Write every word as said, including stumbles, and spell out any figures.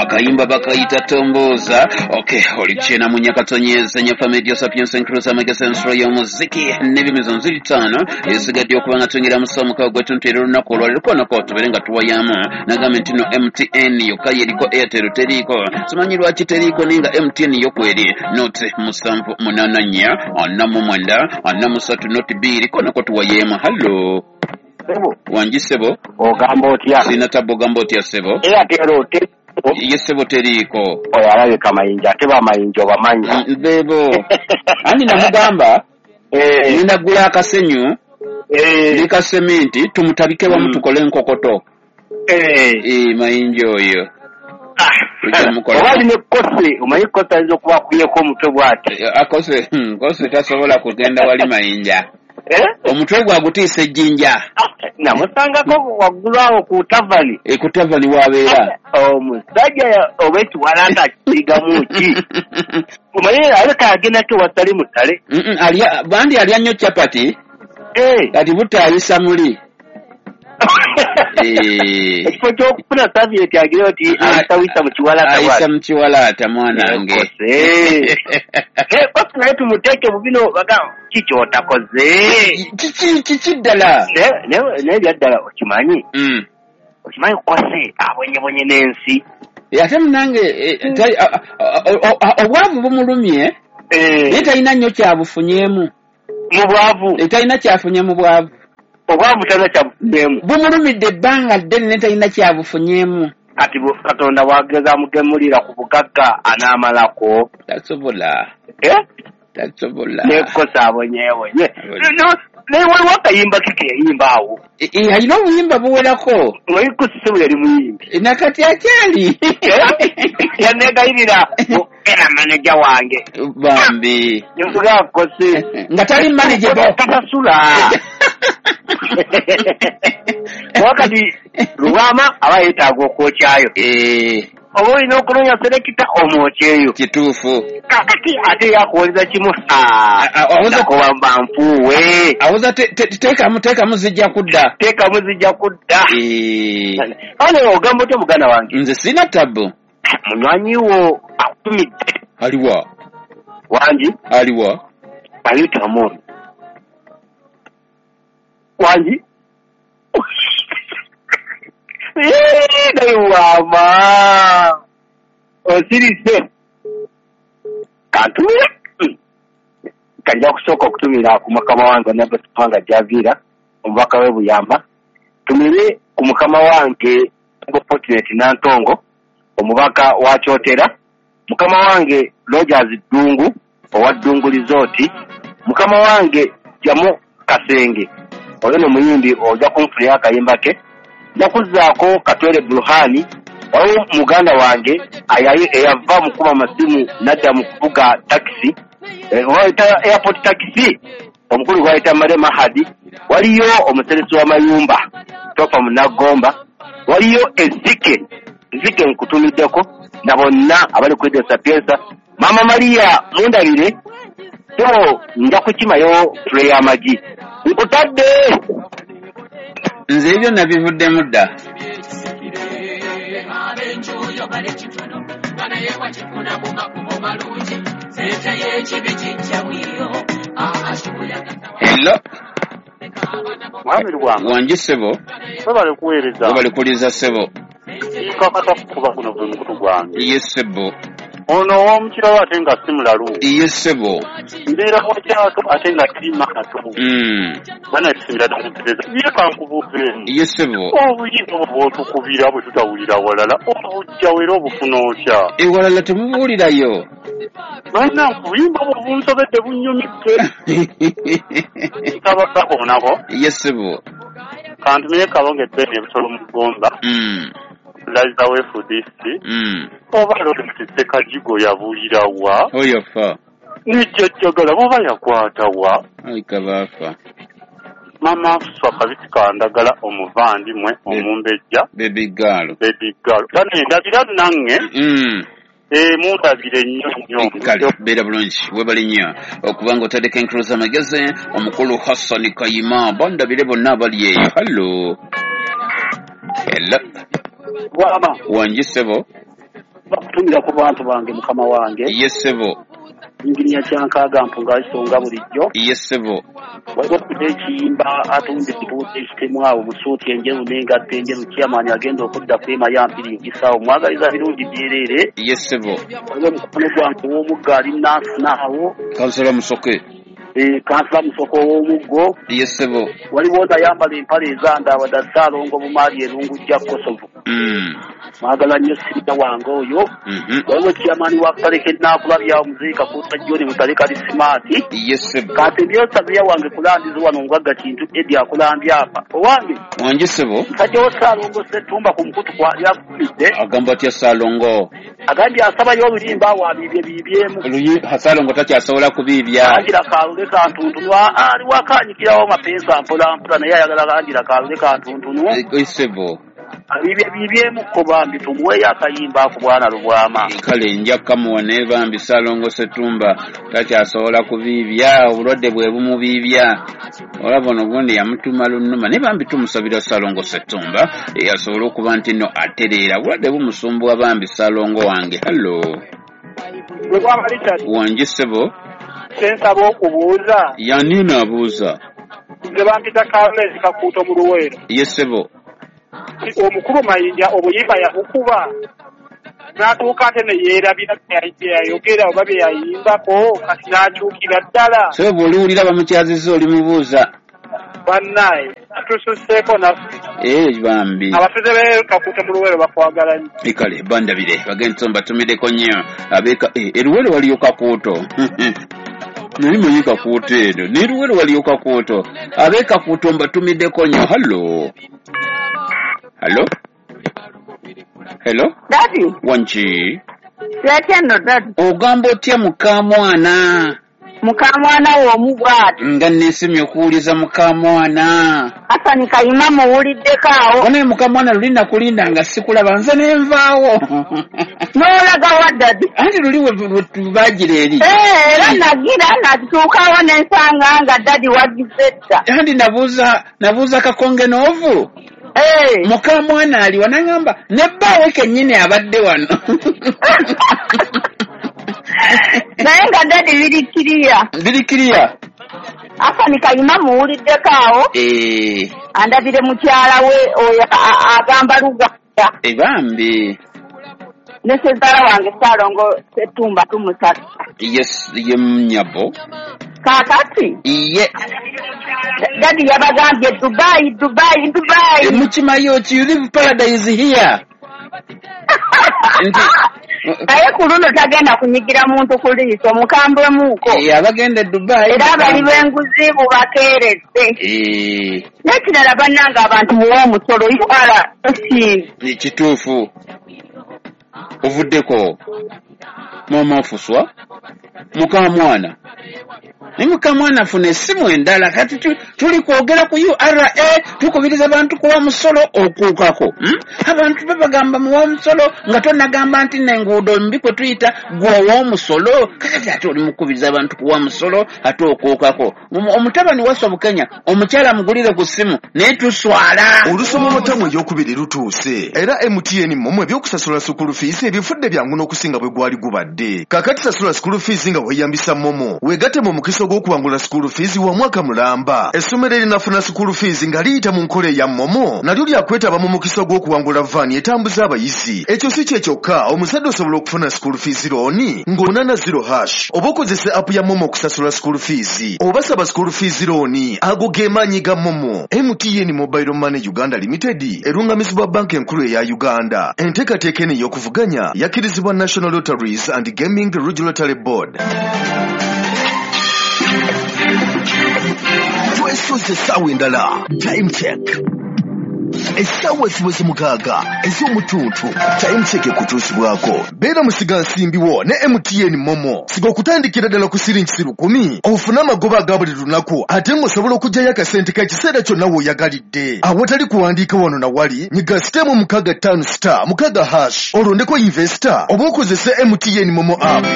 akayimba bakayita Tomboza. Okay, olichena munyakatonyeze nyafa media sapiens encruza megasensro ya muziki n'ebimizo nziri tano esigadde okubanga tungira musomo ka gwe tuntero runako olwo nako tuberenga tuwayamu nagambe ntino M T N yoka yeriko Airtel teriko simanyi lwaki teriko ninga M T N yokweri note musanvu munananya anamu mwenda anamu satu note biri ko nako tuwayema. Hello Sebo wanji sebo ogamba otya sina tabo gambo otya sebo Airtel teriko yes sebo teriko oyalabe kamayinja teba mayinja bamanyi bebo ani namugamba eh ninagula akasenyu eh nika sementi tumutabike wa mtu kole nkokoto eh eh mayinja oyo Obali ne kose umayi kose izo kuba kuyeko mutwe bwate akose kose tasobola kugenda wali mayinja eh omutwe gwa gutise jinja na musanga ko wagulawo ku tavani e ku tavani wabeera omusajja obetu walanga kigamuki umayi aleka agenda to wasali mutale mm aliya bandi aliya nyo chapati eh kati butayisa muli eh ekifo kuna savieti agiro ti atawisa mchiwala ayisa mchiwala ata mwanange eh eh basi na yetu muteke bubino baga kichota koze kichi kichidala ne ne ne byadala okimanyi mm okimanyi kwase abonye bonye nensi yate mnange obwavu bumulumye eh leta ina nnyo kyabufunyemu mu bwavu leta ina kyafunye mu bwavu obwavu tana kyabufunyemu bumulumidde banga ddene leta ina kyabufunyemu ati Katonda wageza mugemulira ku bugagga anamalako tasobola eh tasobola nekosa abonyewe nye no ne waka yimba kike yimba awo eh ayino yimba buwerako ngoyi kusibule ali muyimbi nakati akyali ya nega irira era manager wange bambi nyovuga kose ngatali manager bo takasula wakati ruwama abayita agokokyayo eh obo ino kunonya selekita omokyeyo kitufu kakati ate yakuweza kimu ah awoza kuwamba mpuwe awoza teka muteka muzijja kudda teka muzijja kudda eh ale ogambo te mugana wange nze sina tabu munywanyiwo akumidde aliwa wanji aliwa bayita amono wanji eee daiwama osirise kantumira kajja kusooka okutumira ku mukama wange nabasipanga javira omubaka we Buyamba tumire ku mukama wange ngo Fortunate Nantongo omubaka wa Kyotera mukama wange Rogers Dungu owa Dungu Resort mukama wange Jamo Kasenge oyo no muyimbi oja kumfulya akayimba ke nakuzaako Katwele Burhani oyo muganda wange ayayi eyava mukuma masimu nadda mu kuvuga taxi waita airport taxi omukulu waita Mare Mahadi waliyo omuseresi wa Mayumba tofa munagomba waliyo ezike ezike nkutumiddeko na bonna abali kwedda sapiensa Mama Maria mundabire so nja kukimayo prayer magi nkutadde nze ebyo nabivudde mudda hello mwami rwanda wanji sebo bali kuweereza bali kuliza sebo kakata kuba kuno bwe mukutu gwange yes sebo ono wamukira wate nga simulalu yes sebo ndera kwakyato ate nga kirima kato mm bana kisimira dumutereza ye kankubuze yes sebo obuyinza bwotukubira bwe tutawulira walala obujja wera obufuna otya ewalala temubuulirayo bana nkuyimba bwobunsobedde bunnyumidde tabaka onako yes sebo kantumire kabongedde nebisolo mu ggomba mm Liza we for this mm oba lolo mtiteka jigo yabulira wa oyo fa nijjajjagala boba yakwata wa ayikabafa mama swakabiti kandagala omuvandi mwe omumbejja baby girl baby girl kane ndabira nange mm eh mundabire nnyo nnyo kale bera bulungi webali nnyo okubanga otadeka encruise amageze omukulu Hassan Kayima bandabire bonna abali eyo hello hello wama wanji sebo bakutumira ku bantu bange mukama wange. Yes sebo. Ingirinya kyankaga mpunga isonga bulijjo. Yes sebo. Waliwo ekiyimba atunze kibuuti ekitemu awo musuuti enjeru n'engatta enjeru kyamaanyi agenda okudda kwema yampiri ngisaawo mwagaliza birungi byereere. Yes sebo. Waliwo mukono gwange w'omugga ali naafunaawo. Kansala Musoke. Eh, kansala Musoko w'omuggo. Yes sebo. Waliwo nayambala empale ezandaawa dda Ssaalongo Bumaali erungu gya Kosovo. Mm. Mwagala nnyo sirita wange oyo. Mhm. Waliwo kyamaani wa Kaleke Naakulabya Muziika Kuuta Joni Mutaleka Lisimaati. Yes sebo. Kati byosabya wange kulandiza wano ngagga kintu Edi akulambya apa. Owange. Wanje sebo. Kati o Ssaalongo Ssettumba ku mukutu kwa yakulidde. Agamba atya Ssaalongo. Agambye asabayo olulimba waabibye bibyemu. Luyi Ssaalongo takyasobola kubibya. Angira Kalule Kantuntunu ali wakanyikirawo mapeesa mpola mpola naye ayagala Angira Kalule Kantuntunu. Esebo. Abibye bibyemu ko bambi tumuweyo akayimba ako bwana Lubwama. Kale nja kamuwone bambi Ssaalongo Ssettumba takyasobola kubibya obulwadde bwe bumubibya. Olaba ono gundi yamutuma lunnuma ne bambi tumusabira Ssaalongo Ssettumba eyasobola okuba nti no atereera obulwadde bumusumbuwa bambi Ssaalongo wange. Hello. Lubwama Richard. Wanje sebo. Sensaba okubuuza. Yani naabuuza. Nze bampita Carles Kakuuto mu Luweero. Yes sebo. Omukulu Mayinja obuyimba yabukuba n'atuuka ate ne yeerabira yayogera oba bye yayimbako kati n'akyukira ddala. Sebo oliwulira bamukyaziza oli mubuuza. Bannaye atususseeko naffe. Eh bambi. Abatuze be Kakuuto mu Luweero bakwagala nnyo. Ekale bandabire bagenda mbatumiddeko nnyo abeeka eh eruwero waliyo Kakuuto. Nali manyi Kakuuto eno ne Luweero waliyo Kakuuto abe Kakuuto mbatumiddeko nnyo. Hello. Hello? Hello? Daddy. Wanchi. Siatendo daddy. Ogamba otya mukamwana? Mukamwana w'omugwati. Nga nesimye okuwuliza mukamwana. Asani kayima muwuliddeko awo. Wanaye mukamwana luli nakulinda nga sikulaba nze nenvaawo. N'olaga wa daddy? Anti luli webagira eri. Eh, era nagira natuukawo n'ensanga nga daddy wagize dda. Anti nabuuza nabuuza Kakonge Noovu. Eh. Mukamwana ali wanangamba nebbaawe kennyini abadde wano. Naye nga daddy birikiriya. Birikiriya. Asani kayima muwuliddeko awo. Eh. Andabire mukyala we oyo agamba Luganda. Ebambi. Ne ssezaala wange Ssaalongo Ssettumba tumusatu. Yes, ye mnyabo. Kaakati. Iye. Daddy yabagambye Dubai, Dubai, Dubai. Mukimayo ki you live paradise here. Naye ku luno tagenda kunyigira muntu ku liiso mukambwe muuko. Eh, abagenda Dubai. Era abali b'enguzi bubakeeretse. Eh. N'ekirala bannanga abantu muwa omusolo yuala osiivi. Ekituufu. Ovuddeko. Mama ofuswa. Mukamwana. Ni mukamwana afuna essimu endala kati tuli kwogera ku U R A tukubiriza abantu kuwa musolo okuukako. Hmm? Abantu babagamba muwa omusolo nga tonagamba nti n'enguudo mbi kwe tuyita gwowa omusolo kakati ate oli mukubiriza abantu kuwa musolo ate okuukako. Omutabani wa Bukenya omukyala mugulire ku ssimu naye tuswala. Olusoma omutamu eryokubiri lutuuse era M T N mmwe ebyokusasula school fees ebifudde byangu n'okusinga bwe gwali gubadde. Kakati sasula school fees nga weeyambisa Momo wegatte mu mukiso gw'okuwangula school fees wa mwaka mulamba. Essomero erinafuna school fees nga liyita mu nkola ya Momo nalyo lyakwetaba mu mukiso gw'okuwangula vaani etambuza abayizi. Ekyo si kye kyokka omuzadde osobola okufuna school fees looni ng'onana zero hash oba okozese app ya Momo okusasula school fees oba saba school fees looni ago ge maanyi ga Momo. M T N Mobile Money Uganda Limited erungamizibwa banka enkulu eya Uganda. Enteekateeka eno ey'okuvuganya yakkirizibwa National Lotteries and Gaming Regulatory Board. Twesoze essaawa endala time check. Essaawa ziweze mukaaga ez'omutuntu time check ekutuusibwako. Beera musiga nsimbiwo ne M T N Momo. Siga okutandikira ddala ku siringi lukumi ofune amagoba aga buli lunaku ate ng'osobola okuggyayo akasente ka kiseera kyonna w'oyagalidde. Awatali kuwandiika wano na wali nyiga sitemu mukaaga ttaano star mukaaga hash olondeko investor oba okozese M T N Momo app.